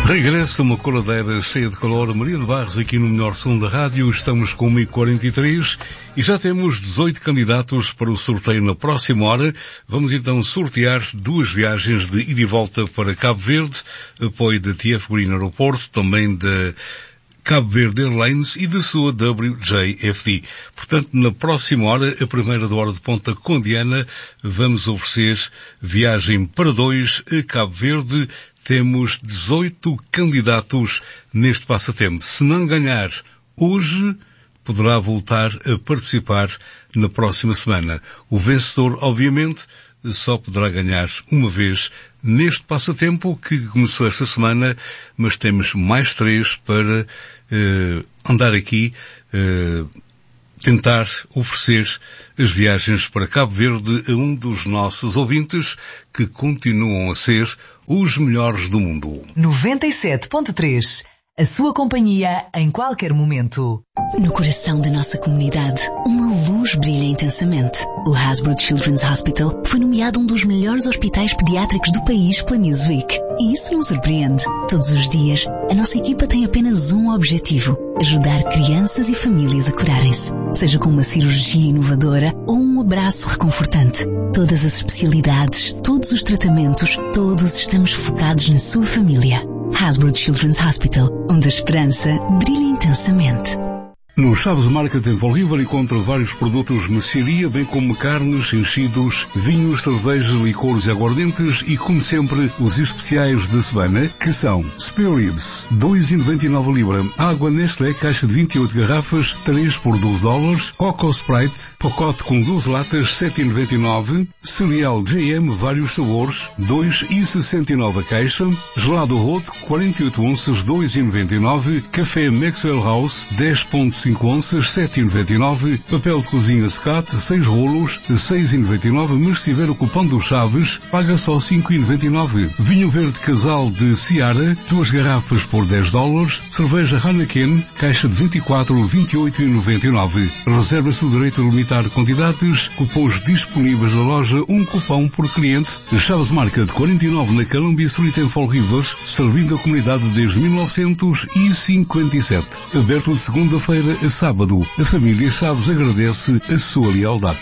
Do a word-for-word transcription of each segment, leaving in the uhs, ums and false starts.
Regressa uma coladeira cheia de calor. Maria de Barros aqui no melhor som da rádio. Estamos com uma e quarenta e três e já temos dezoito candidatos para o sorteio na próxima hora. Vamos então sortear duas viagens de ida e volta para Cabo Verde, apoio da T F Green Aeroporto, também da Cabo Verde Airlines e da sua W J F D. Portanto, na próxima hora, a primeira da hora de ponta com Diana, vamos oferecer viagem para dois a Cabo Verde. Temos dezoito candidatos neste passatempo. Se não ganhar hoje, poderá voltar a participar na próxima semana. O vencedor, obviamente, só poderá ganhar uma vez neste passatempo que começou esta semana, mas temos mais três para eh, andar aqui, eh, tentar oferecer as viagens para Cabo Verde a um dos nossos ouvintes que continuam a ser os melhores do mundo. noventa e sete ponto três. A sua companhia em qualquer momento. No coração da nossa comunidade, uma luz brilha intensamente. O Hasbro Children's Hospital foi nomeado um dos melhores hospitais pediátricos do país pela Newsweek. E isso não surpreende. Todos os dias, a nossa equipa tem apenas um objetivo: ajudar crianças e famílias a curarem-se. Seja com uma cirurgia inovadora ou um abraço reconfortante. Todas as especialidades, todos os tratamentos, todos estamos focados na sua família. Hasbro Children's Hospital, onde a esperança brilha intensamente. No Chaves Market em Fall River encontra vários produtos de mercearia, bem como carnes, enchidos, vinhos, cervejas, licores e aguardentes e, como sempre, os especiais da semana, que são Spare Ribs, dois vírgula noventa e nove a libra, água Nestlé, caixa de vinte e oito garrafas, três por doze dólares, Coco Sprite, pacote com doze latas, sete vírgula noventa e nove, cereal J M, vários sabores, dois vírgula sessenta e nove a caixa, gelado roto, quarenta e oito onças, dois vírgula noventa e nove, café Maxwell House, dez vírgula cinco onças, sete vírgula noventa e nove, papel de cozinha Scott, seis rolos, seis vírgula noventa e nove, mas se tiver o cupom dos Chaves, paga só cinco vírgula noventa e nove. Vinho verde casal de Seara, duas garrafas por dez dólares, cerveja Heineken, caixa de vinte e quatro, vinte e oito vírgula noventa e nove. Reserva-se o direito a limitar quantidades, cupons disponíveis na loja, um cupom por cliente. Chaves Market quarenta e nove na Columbia Street em Fall River, servindo a comunidade desde mil novecentos e cinquenta e sete. Aberto de segunda-feira a sábado. A família Chaves agradece a sua lealdade.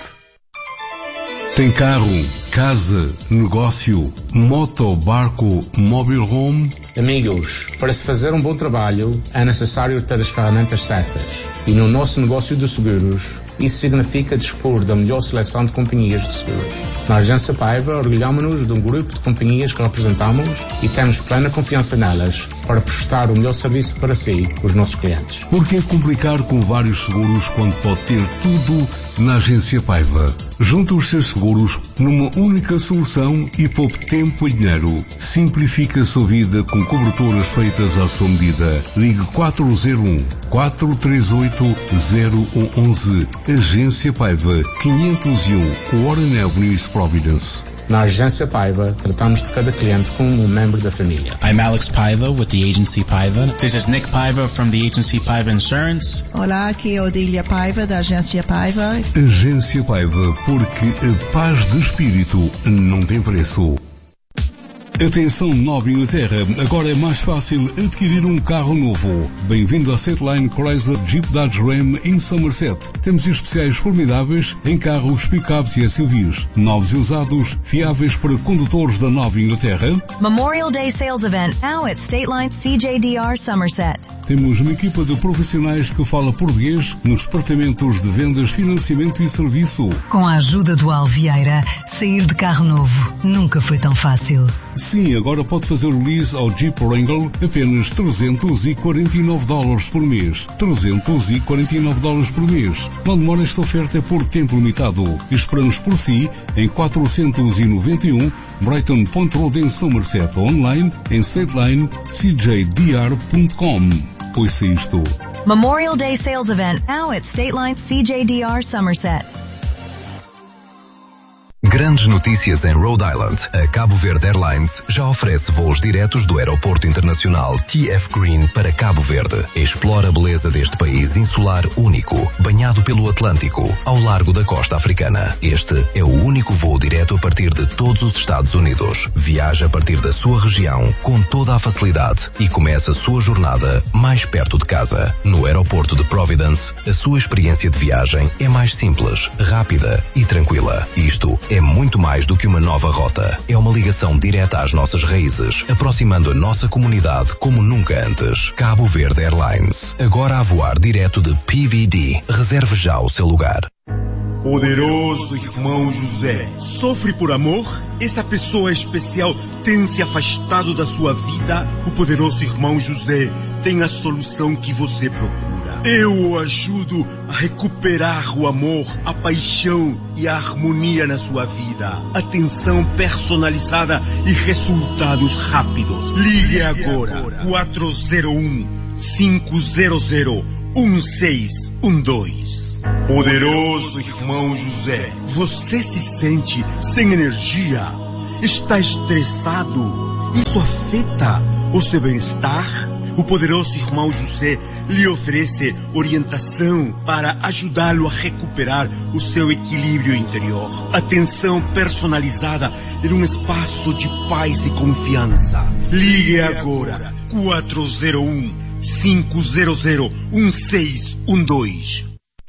Tem carro, casa, negócio, moto, barco, mobile home? Amigos, para se fazer um bom trabalho é necessário ter as ferramentas certas. E no nosso negócio de seguros, isso significa dispor da melhor seleção de companhias de seguros. Na Agência Paiva, orgulhamos-nos de um grupo de companhias que representamos e temos plena confiança nelas para prestar o melhor serviço para si, os nossos clientes. Por que complicar com vários seguros quando pode ter tudo na Agência Paiva? Junte os seus seguros numa única solução e poupe tempo e dinheiro. Simplifique a sua vida com coberturas feitas à sua medida. Ligue quatro zero um, quatro três oito, zero um um. Agência Paiva, quinhentos e um, Warren Avenue, Providence. Na Agência Paiva, tratamos de cada cliente como um membro da família. I'm Alex Paiva with the Agency Paiva. This is Nick Paiva from the Agency Paiva Insurance. Olá, aqui é Odília Paiva da Agência Paiva. Agência Paiva, porque a paz de espírito não tem preço. Atenção, Nova Inglaterra, agora é mais fácil adquirir um carro novo. Bem-vindo à Stateline Chrysler Jeep Dodge Ram em Somerset. Temos especiais formidáveis em carros, pick-ups e S U Vs. Novos e usados, fiáveis para condutores da Nova Inglaterra. Memorial Day Sales Event now at Stateline C J D R Somerset. Temos uma equipa de profissionais que fala português nos departamentos de vendas, financiamento e serviço. Com a ajuda do Alvieira, sair de carro novo nunca foi tão fácil. Sim, agora pode fazer o lease ao Jeep Wrangler apenas trezentos e quarenta e nove dólares por mês. trezentos e quarenta e nove dólares por mês. Não demora, esta oferta é por tempo limitado. Esperamos por si em quatrocentos e noventa e um Brighton Point Road em Somerset, online em stateline c j d r ponto com. Ouça isto. Memorial Day Sales Event now at Stateline C J D R Somerset. Grandes notícias em Rhode Island. A Cabo Verde Airlines já oferece voos diretos do Aeroporto Internacional T F Green para Cabo Verde. Explora a beleza deste país insular único, banhado pelo Atlântico, ao largo da costa africana. Este é o único voo direto a partir de todos os Estados Unidos. Viaja a partir da sua região com toda a facilidade e começa a sua jornada mais perto de casa. No aeroporto de Providence, a sua experiência de viagem é mais simples, rápida e tranquila. Isto é muito mais do que uma nova rota. É uma ligação direta às nossas raízes, aproximando a nossa comunidade como nunca antes. Cabo Verde Airlines, agora a voar direto de P V D. Reserve já o seu lugar. Poderoso irmão José, sofre por amor? Essa pessoa especial tem se afastado da sua vida? O poderoso irmão José tem a solução que você procura. Eu o ajudo a recuperar o amor, a paixão e a harmonia na sua vida. Atenção personalizada e resultados rápidos. Ligue agora quatro zero um, cinco zero zero, um seis um dois. Poderoso irmão José, você se sente sem energia? Está estressado? Isso afeta o seu bem-estar? O poderoso irmão José lhe oferece orientação para ajudá-lo a recuperar o seu equilíbrio interior. Atenção personalizada em um espaço de paz e confiança. Ligue agora quatro zero um, cinco zero zero, um seis um dois.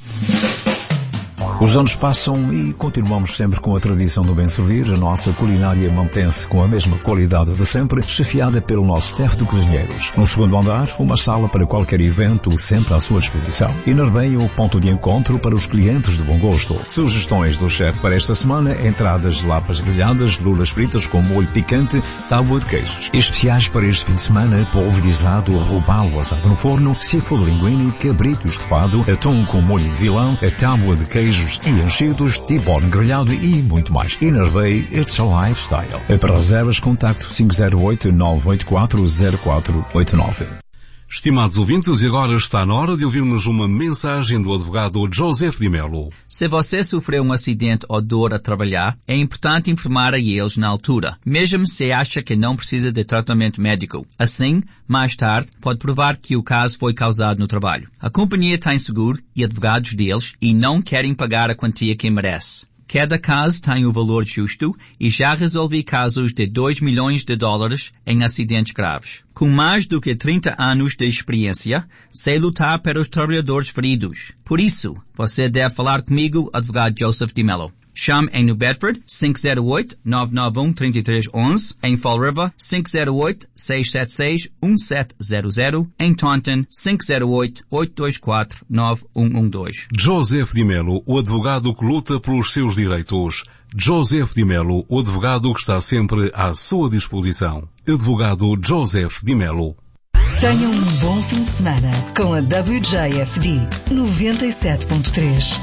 Os anos passam e continuamos sempre com a tradição do bem servir. A nossa culinária mantém-se com a mesma qualidade de sempre, chefiada pelo nosso staff de cozinheiros. No segundo andar, uma sala para qualquer evento, sempre à sua disposição. E na Arbeia, o ponto de encontro para os clientes de bom gosto. Sugestões do chefe para esta semana: entradas de lapas grelhadas, lulas fritas com molho picante, tábua de queijos. Especiais para este fim de semana: polvo guisado, robalo assado no forno, seafood linguine, cabrito estofado, atum com molho de vilão, a tábua de queijos e enchidos, T-bone grelhado e muito mais. Inner Bay, it's a lifestyle. Para reservas, contacto cinco zero oito, nove oito quatro, zero quatro oito nove. Estimados ouvintes, e agora está na hora de ouvirmos uma mensagem do advogado Joseph Di Mello. Se você sofreu um acidente ou dor a trabalhar, é importante informar a eles na altura, mesmo se acha que não precisa de tratamento médico. Assim, mais tarde, pode provar que o caso foi causado no trabalho. A companhia tem seguro e advogados deles e não querem pagar a quantia que merece. Cada caso tem o valor justo e já resolvi casos de dois milhões de dólares em acidentes graves. Com mais do que trinta anos de experiência, sei lutar pelos trabalhadores feridos. Por isso, você deve falar comigo, advogado Joseph Di Mello. Chame em New Bedford cinco zero oito, nove nove um, três três um um, em Fall River cinco zero oito, seis sete seis, um sete zero zero, em Taunton cinco zero oito, oito dois quatro, nove um um dois. Joseph Di Mello, o advogado que luta pelos seus direitos. Joseph Di Mello, o advogado que está sempre à sua disposição. Advogado Joseph Di Mello. Tenha um bom fim de semana com a W J F D noventa e sete ponto três.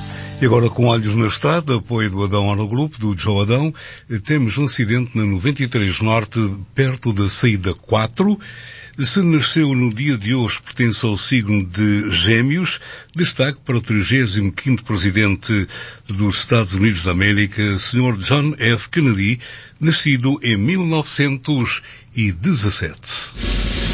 E agora, com olhos na estrada, apoio do Adão Auto Group, do Joe Adão, temos um acidente na noventa e três Norte, perto da saída quatro. Se nasceu no dia de hoje, pertence ao signo de Gêmeos. Destaque para o trigésimo quinto presidente dos Estados Unidos da América, senhor John F. Kennedy, nascido em mil novecentos e dezassete.